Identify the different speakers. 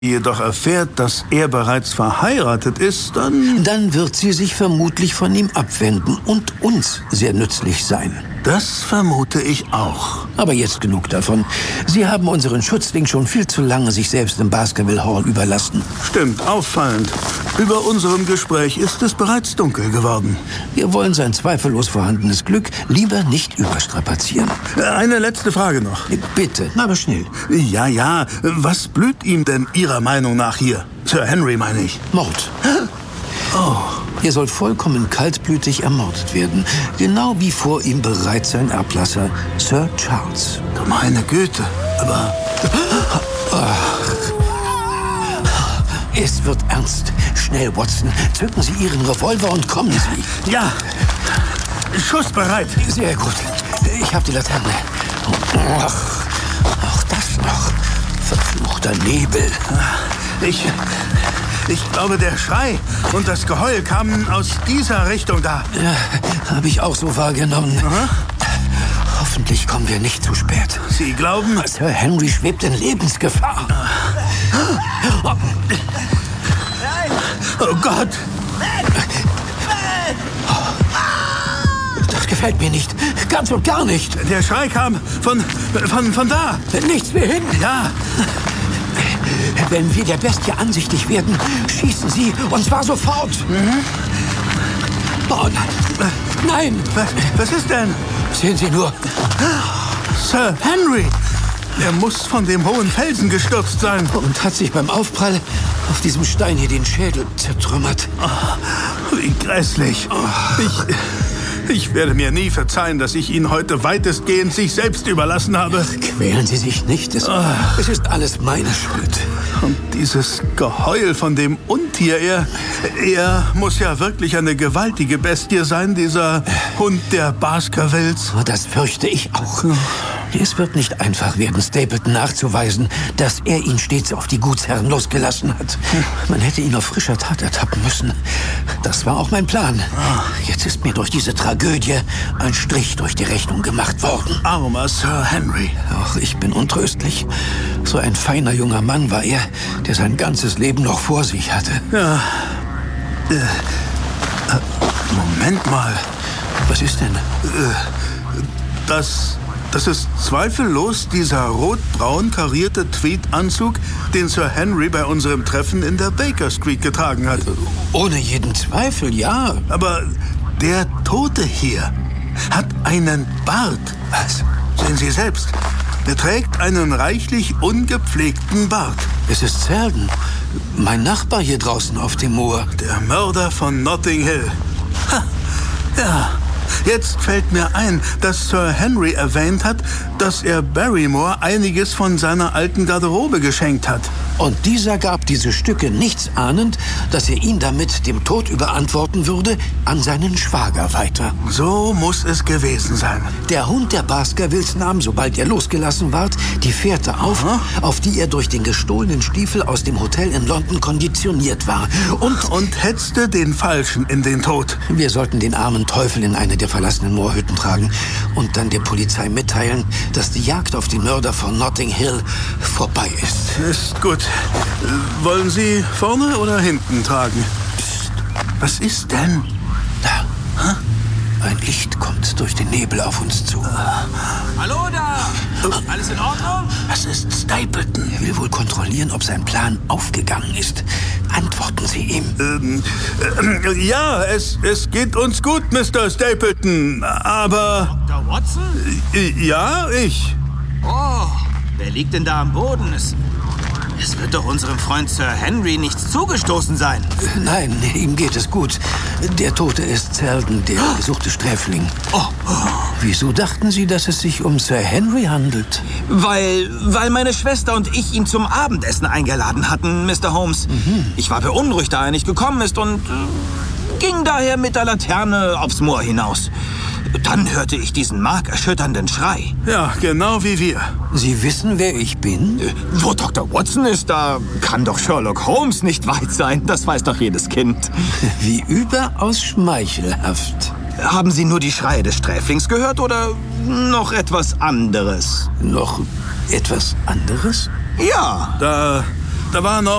Speaker 1: jedoch erfährt, dass er bereits verheiratet ist,
Speaker 2: Dann wird sie sich vermutlich von ihm abwenden und uns sehr nützlich sein.
Speaker 1: Das vermute ich auch.
Speaker 2: Aber jetzt genug davon. Sie haben unseren Schützling schon viel zu lange sich selbst im Baskerville Hall überlassen.
Speaker 1: Stimmt, auffallend. Über unserem Gespräch ist es bereits dunkel geworden.
Speaker 2: Wir wollen sein zweifellos vorhandenes Glück lieber nicht überstrapazieren.
Speaker 1: Eine letzte Frage noch.
Speaker 2: Bitte, aber schnell.
Speaker 1: Ja. Was blüht ihm denn Ihrer Meinung nach hier? Sir Henry, meine ich.
Speaker 2: Mord. Er soll vollkommen kaltblütig ermordet werden. Genau wie vor ihm bereits sein Erblasser, Sir Charles.
Speaker 1: Meine Güte, aber...
Speaker 2: Es wird ernst. Schnell, Watson. Zücken Sie Ihren Revolver und kommen Sie.
Speaker 1: Ja, schussbereit.
Speaker 2: Sehr gut. Ich habe die Laterne. Auch das noch. Verfluchter Nebel.
Speaker 1: Ich glaube, der Schrei und das Geheul kamen aus dieser Richtung da.
Speaker 2: Ja, habe ich auch so wahrgenommen.
Speaker 1: Aha.
Speaker 2: Hoffentlich kommen wir nicht zu spät.
Speaker 1: Sie glauben...
Speaker 2: Sir Henry schwebt in Lebensgefahr.
Speaker 1: Oh Gott!
Speaker 2: Das gefällt mir nicht. Ganz und gar nicht.
Speaker 1: Der Schrei kam von da.
Speaker 2: Nichts mehr hin.
Speaker 1: Ja.
Speaker 2: Wenn wir der Bestie ansichtig werden, schießen Sie, und zwar sofort. Oh nein. Nein.
Speaker 1: Was ist denn?
Speaker 2: Sehen Sie nur.
Speaker 1: Sir Henry. Er muss von dem hohen Felsen gestürzt sein.
Speaker 2: Und hat sich beim Aufprall auf diesem Stein hier den Schädel zertrümmert.
Speaker 1: Oh, wie grässlich. Ich werde mir nie verzeihen, dass ich ihn heute weitestgehend sich selbst überlassen habe.
Speaker 2: Quälen Sie sich nicht. Es ist alles meine Schuld.
Speaker 1: Und dieses Geheul von dem Untier, er muss ja wirklich eine gewaltige Bestie sein, dieser Hund der Baskervilles.
Speaker 2: Das fürchte ich auch. Es wird nicht einfach werden, Stapleton nachzuweisen, dass er ihn stets auf die Gutsherren losgelassen hat. Man hätte ihn auf frischer Tat ertappen müssen. Das war auch mein Plan. Jetzt ist mir durch diese Tragödie ein Strich durch die Rechnung gemacht worden.
Speaker 1: Armer Sir Henry.
Speaker 2: Ach, ich bin untröstlich. So ein feiner junger Mann war er, der sein ganzes Leben noch vor sich hatte.
Speaker 1: Ja. Moment mal.
Speaker 2: Was ist denn?
Speaker 1: Das ist zweifellos dieser rotbraun karierte Tweedanzug, den Sir Henry bei unserem Treffen in der Baker Street getragen hat.
Speaker 2: Ohne jeden Zweifel, ja.
Speaker 1: Aber der Tote hier hat einen Bart.
Speaker 2: Was?
Speaker 1: Sehen Sie selbst. Er trägt einen reichlich ungepflegten Bart.
Speaker 2: Es ist Selden, mein Nachbar hier draußen auf dem Moor.
Speaker 1: Der Mörder von Notting Hill. Ha, ja. Jetzt fällt mir ein, dass Sir Henry erwähnt hat, dass er Barrymore einiges von seiner alten Garderobe geschenkt hat.
Speaker 2: Und dieser gab diese Stücke nichts ahnend, dass er ihn damit dem Tod überantworten würde, an seinen Schwager weiter.
Speaker 1: So muss es gewesen sein.
Speaker 2: Der Hund der Baskervilles nahm, sobald er losgelassen ward, die Fährte auf die er durch den gestohlenen Stiefel aus dem Hotel in London konditioniert war.
Speaker 1: Und hetzte den Falschen in den Tod.
Speaker 2: Wir sollten den armen Teufel in eine der verlassenen Moorhütten tragen und dann der Polizei mitteilen, dass die Jagd auf den Mörder von Notting Hill vorbei ist.
Speaker 1: Ist gut. Wollen Sie vorne oder hinten tragen?
Speaker 2: Psst.
Speaker 1: Was ist denn?
Speaker 2: Da. Ein Licht kommt durch den Nebel auf uns zu.
Speaker 3: Hallo da! Alles in Ordnung?
Speaker 1: Das ist Stapleton.
Speaker 2: Er will wohl kontrollieren, ob sein Plan aufgegangen ist. Antworten Sie ihm.
Speaker 1: Ja, es geht uns gut, Mr. Stapleton. Aber...
Speaker 3: Dr. Watson?
Speaker 1: Ja, ich.
Speaker 3: Oh, wer liegt denn da am Boden? Es wird doch unserem Freund Sir Henry nichts zugestoßen sein.
Speaker 2: Nein, ihm geht es gut. Der Tote ist Selden, der gesuchte Sträfling. Wieso dachten Sie, dass es sich um Sir Henry handelt?
Speaker 3: Weil meine Schwester und ich ihn zum Abendessen eingeladen hatten, Mr. Holmes. Ich war beunruhigt, da er nicht gekommen ist und ging daher mit der Laterne aufs Moor hinaus. Dann hörte ich diesen markerschütternden Schrei.
Speaker 1: Ja, genau wie wir.
Speaker 2: Sie wissen, wer ich bin?
Speaker 3: Wo Dr. Watson ist, da kann doch Sherlock Holmes nicht weit sein. Das weiß doch jedes Kind.
Speaker 2: Wie überaus schmeichelhaft.
Speaker 3: Haben Sie nur die Schreie des Sträflings gehört oder noch etwas anderes?
Speaker 2: Noch etwas anderes?
Speaker 3: Ja.
Speaker 1: Da war noch